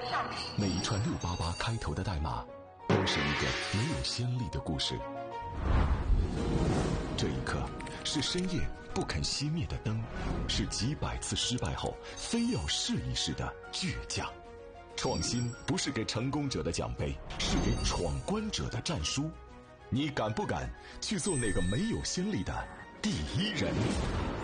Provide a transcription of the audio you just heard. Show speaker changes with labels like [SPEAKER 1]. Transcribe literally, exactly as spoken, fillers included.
[SPEAKER 1] 每一串六八八开头的代码，都是一个没有先例的故事。这一刻，是深夜不肯熄灭的灯，是几百次失败后非要试一试的倔强。创新不是给成功者的奖杯，是给闯关者的战书。你敢不敢去做那个没有先例的第一人？